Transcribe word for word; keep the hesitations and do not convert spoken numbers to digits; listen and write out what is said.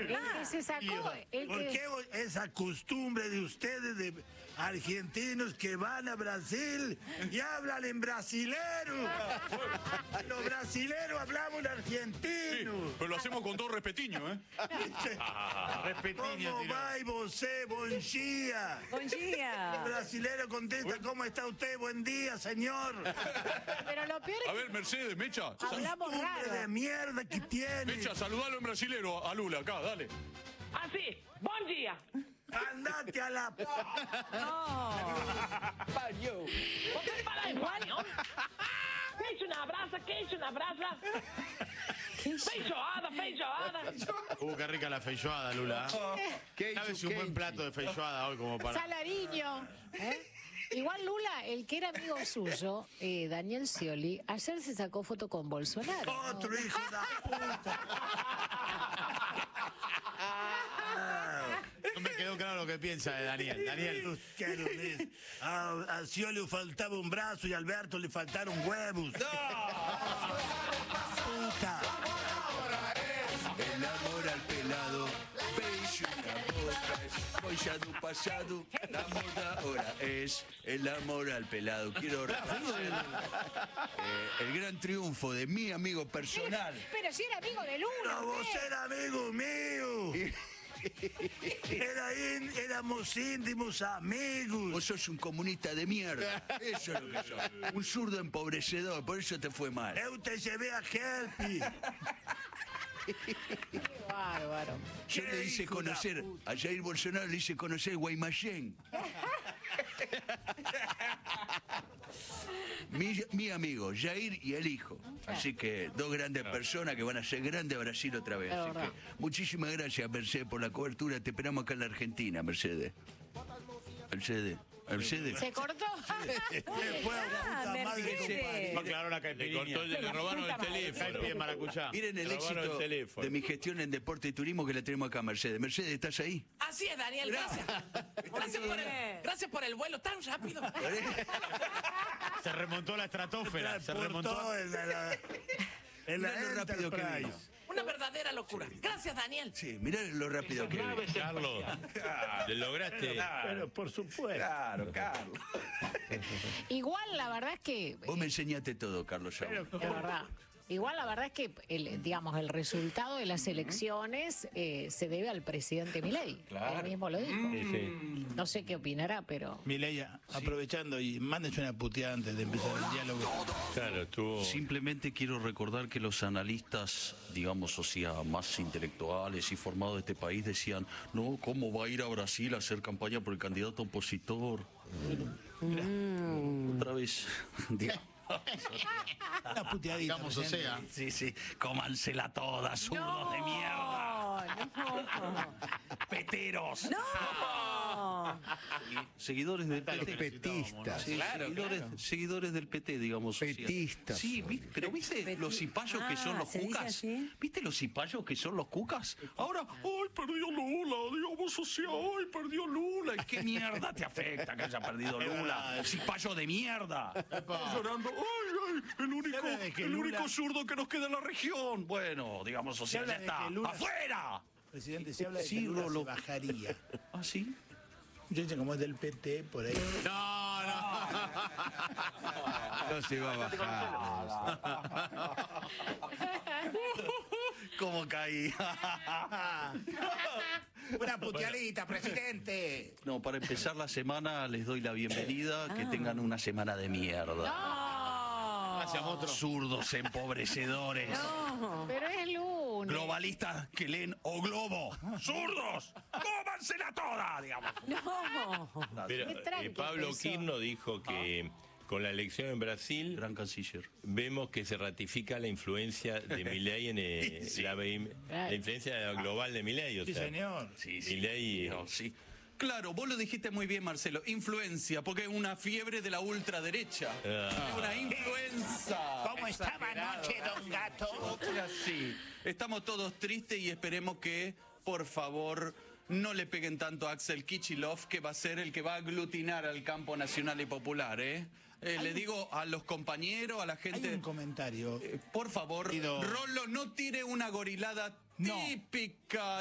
El que se sacó... El ¿Por que... qué esa costumbre de ustedes, de argentinos que van a Brasil y hablan en brasilero? Los brasileros hablamos en argentino. Sí, pero lo hacemos con todo respetiño, ¿eh? ¿Cómo va y vos? Buen día. Buen día. El brasilero contesta, ¿cómo está usted? Buen día, señor. Pero lo peor es A que ver, Mercedes, Mecha. hablamos Costumbre de raro. mierda que tiene. Mecha, saludalo en brasilero a Lula, acá, dale. Así, bom dia. Andate a la... Você fala espanhol? Queijo na brasa, queijo na brasa. Feijoada, feijoada. Uh, qué rica la feijoada, Lula. ¿Sabes un buen plato de feijoada hoy como para...? Salariño. ¿eh? Igual Lula, el que era amigo suyo, eh, Daniel Scioli, ayer se sacó foto con Bolsonaro. Otro hijo de puta. No me quedó claro lo que piensa de Daniel. Daniel. ¿Qué lo dice? A, a Scioli le faltaba un brazo y a Alberto le faltaron huevos. Puta. El amor al pelado, beijo na boca, coisa do pasado, el amor de ahora es el amor al pelado. Quiero reconocer eh, el gran triunfo de mi amigo personal. Pero si era amigo de Lula. No, vos usted. eras amigo mío. Era in, éramos íntimos amigos. Vos sos un comunista de mierda. Eso es lo que sos. Un zurdo empobrecedor, por eso te fue mal. Eu te llevé a Helpi. Qué bárbaro. Yo le hice hijo de conocer, a Jair Bolsonaro le hice conocer Guaymallén. Mi, mi amigo, Jair y el hijo. Así que dos grandes personas que van a ser grandes a Brasil otra vez. Es Así verdad. que muchísimas gracias, Mercedes, por la cobertura. Te esperamos acá en la Argentina, Mercedes. Mercedes. Mercedes. ¿Se cortó? Después, Ah, puta madre, Mercedes. Me aclaró la Le, caipirinha. cortó, le robaron el teléfono. Caipi de maracuyá. Miren el Te robaron éxito el teléfono. de mi gestión en deporte y turismo que la tenemos acá, Mercedes. Mercedes, ¿estás ahí? Así es, Daniel, gracias. Gracias por el, gracias por el vuelo tan rápido. Se remontó la estratosfera. Se por remontó. todo en la, la- en la Mirá lo rápido que Enterprise. vino. Una verdadera locura. Gracias, Daniel. Sí, mirá lo rápido que vino. Carlos, le lograste. Pero por supuesto. Claro, Carlos. Igual la verdad es que... Vos me enseñaste todo, Carlos Saúl. Es verdad. Igual la verdad es que el, digamos, el resultado de las elecciones eh, se debe al presidente Milei. Él mismo lo dijo. Sí, sí. No sé qué opinará, pero... Mileya, aprovechando y mándense una puteada antes de empezar el diálogo. Claro, estuvo. Simplemente quiero recordar que los analistas, digamos, o sea, más intelectuales y formados de este país decían, no, ¿cómo va a ir a Brasil a hacer campaña por el candidato opositor? Mm. Otra vez, digamos. Una puteadita. Digamos, o sea. Sí, sí, cómansela toda, zurdos de mierda. No, Peteros. no. Seguidores del P T. Petistas. Sí, seguidores, seguidores del P T, digamos. o sea. Petistas. Sí, vi- pero ¿viste Peti- los cipayos que son Ah, los ¿se dice cucas? así? ¿Viste los cipayos que son los cucas? Ahora, ¡Ay, perdió Lula! Digamos, o sea, ¡ay, perdió Lula! ¿y qué mierda te afecta que haya perdido Lula? ¡Cipayo de mierda! Estás llorando. ¡Ay, ay! El único, habla de que el Lula- único zurdo que nos queda en la región. Bueno, digamos, o sea, habla ya de está. que Lula- ¡Afuera! Presidente, se habla de Sí, que Lula Rolo. se bajaría. ¿Ah, sí? Yo sé como es del P T, por ahí. No, no. No se va a bajar. ¿Cómo caí? Una puteadita, presidente. No, para empezar la semana les doy la bienvenida. Ah. Que tengan una semana de mierda. Gracias, Motro. Zurdos empobrecedores. Pero es lunes. Globalistas que leen O Globo. ¡Zurdos! ¡Cómansela toda! Digamos. No. Pero, Qué tranqui eh, Pablo eso. Quirno dijo que con la elección en Brasil Gran canciller. vemos que se ratifica la influencia de Milei en eh, la, la influencia global de Milei. O Sí, sea, señor. Sí, sí. Milei, No, sí. Claro, vos lo dijiste muy bien, Marcelo. Influencia, porque es una fiebre de la ultraderecha. Ah. Es una influenza. ¿Cómo estaba anoche, don Gato? O sea, sí. Estamos todos tristes y esperemos que, por favor, no le peguen tanto a Axel Kicillof, que va a ser el que va a aglutinar al campo nacional y popular, ¿eh? Eh, le digo a los compañeros, a la Hay gente... un comentario. eh, por favor, Pido- Rolo, no tire una gorilada No. típica